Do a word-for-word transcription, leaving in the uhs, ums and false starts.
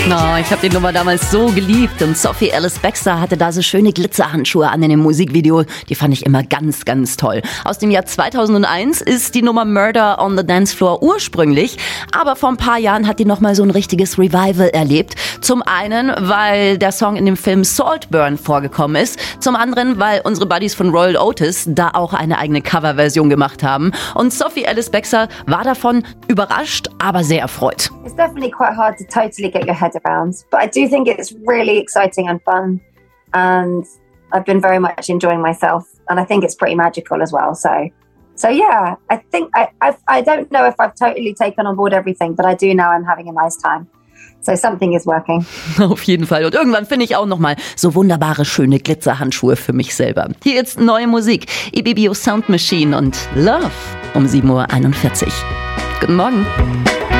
Oh, ich habe die Nummer damals so geliebt und Sophie Ellis Bextor hatte da so schöne Glitzerhandschuhe an in dem Musikvideo. Die fand ich immer ganz, ganz toll. Aus dem Jahr zweitausendeins ist die Nummer Murder on the Dance Floor ursprünglich, aber vor ein paar Jahren hat die nochmal so ein richtiges Revival erlebt. Zum einen, weil der Song in dem Film Saltburn vorgekommen ist, zum anderen, weil unsere Buddies von Royal Otis da auch eine eigene Coverversion gemacht haben. Und Sophie Ellis Bextor war davon überrascht, aber sehr erfreut. It's definitely quite hard to totally get your head around, but I do think it's really exciting and fun, and I've been very much enjoying myself, and I think it's pretty magical as well. So, so yeah, I think I I've, I don't know if I've totally taken on board everything, but I do know I'm having a nice time. So something is working. Auf jeden Fall. Und irgendwann finde ich auch nochmal so wunderbare, schöne Glitzerhandschuhe für mich selber. Hier jetzt neue Musik. Ibibio Sound Machine und Love um sieben Uhr einundvierzig. Guten Morgen.